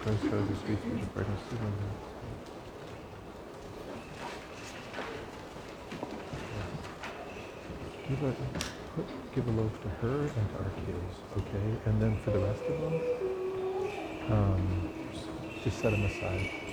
Postcode, the sweet speed of brightness. Give a loaf to her and to our kids, okay? And then for the rest of them, just set them aside.